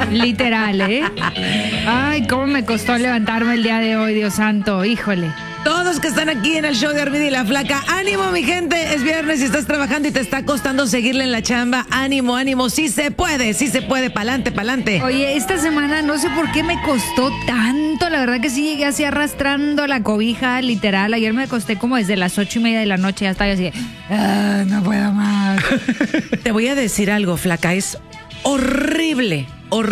Literal, ¿eh? Ay, cómo me costó levantarme el día de hoy, Dios santo, híjole. Todos que están aquí en el show de Armida y la Flaca, ánimo mi gente, es viernes y estás trabajando y te está costando seguirle en la chamba, ánimo, ánimo, sí se puede, pa'lante, pa'lante. Oye, esta semana no sé por qué me costó tanto, la verdad que sí llegué así arrastrando la cobija, literal, ayer me acosté como desde las 8:30 de la noche, ya estaba así, no puedo más. Te voy a decir algo, Flaca, es horrible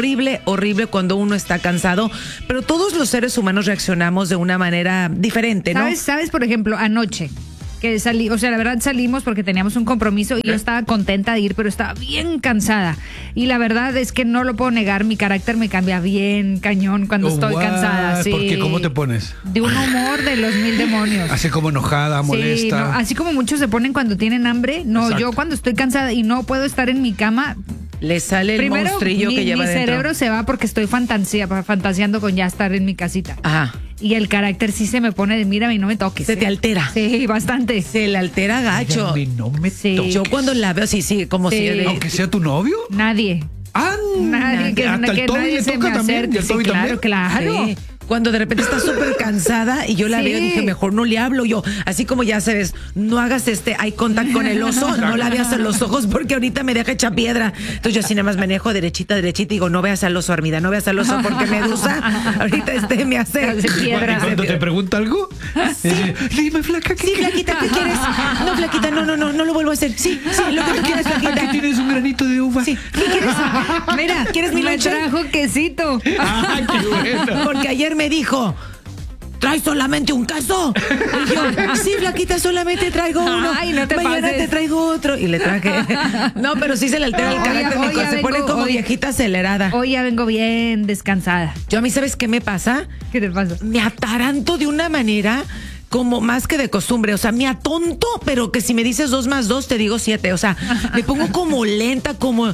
cuando uno está cansado, pero todos los seres humanos reaccionamos de una manera diferente, ¿no? ¿Sabes, por ejemplo, anoche que salí, o sea, la verdad salimos porque teníamos un compromiso y yo estaba contenta de ir, pero estaba bien cansada. Y la verdad es que no lo puedo negar, mi carácter me cambia bien cañón cuando estoy cansada. Sí. ¿Por qué? ¿Cómo te pones? De un humor de los 1000 demonios. Así como enojada, molesta. Sí, no, así como muchos se ponen cuando tienen hambre. No, exacto. Yo cuando estoy cansada y no puedo estar en mi cama, le sale el monstrillo que lleva dentro. Mi cerebro se va porque estoy fantaseando con ya estar en mi casita. Ajá. Y el carácter sí se me pone de mírame y no me toques. Se te altera. Sí, bastante. Se le altera gacho. Mírame, no me toques. Yo cuando la veo, sí, como si... Aunque sea tu novio. Nadie. Nadie, que hasta el Toby nadie le se toca me también. acerque. ¿Y el Toby también? Claro. Sí. Cuando de repente está súper cansada y yo la veo y dije, mejor no le hablo yo. Así como ya sabes, no hagas eye contact con el oso, no la veas en los ojos porque ahorita me deja hecha piedra. Entonces yo así nada más me dejo derechita y digo, no veas al oso, Armida, no veas al oso porque Medusa ahorita me hace piedra. ¿Y cuando te pregunta algo? Sí. Dime, Flaca, sí, Flaquita, ¿qué quieres? No, Flaquita, no lo vuelvo a hacer. Sí, lo que tú quieres, Flaquita. Aquí tienes un granito de uva. Sí, ¿qué quieres? Mira, ¿quieres mi leche? Me trajo quesito. Qué bueno. Porque ayer me dijo, ¿traes solamente un queso? Y yo, sí, Flaquita, solamente traigo uno. Ay, no te Mañana pases. te traigo otro. Y le traje. No, pero sí se le altera el carácter. Se pone como viejita acelerada. Hoy ya vengo bien descansada. Yo a mí, ¿sabes qué me pasa? ¿Qué te pasa? Me ataranto de una manera como más que de costumbre, o sea, me atonto, pero que si me dices 2 más 2 te digo 7, o sea, me pongo como lenta, como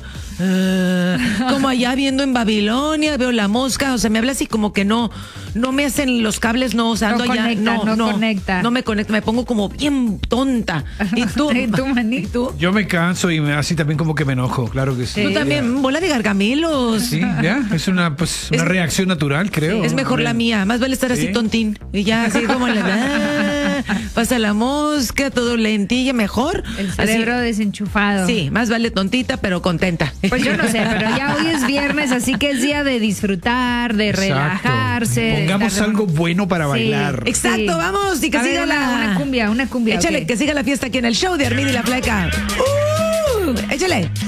allá viendo en Babilonia, veo la mosca, o sea, me habla así como que no me hacen los cables, no, o sea, no conecta. No me conecta, me pongo como bien tonta. ¿Y tú? ¿Y tú? Yo me canso y así también como que me enojo, claro que sí. Tú también, bola de gargamelos. Sí, ya, es una reacción natural, creo. Es mejor la mía, más vale estar así tontín y ya así como pasa la mosca, todo lentilla, mejor. El cerebro así, desenchufado. Sí, más vale tontita, pero contenta. Pues yo no sé, pero ya hoy es viernes, así que es día de disfrutar, de relajarse. Pongamos algo bueno para bailar. Exacto, sí. Vamos, y que siga una cumbia. Échale, okay. que siga la fiesta aquí en el show de Armida y la Flaca. Échale.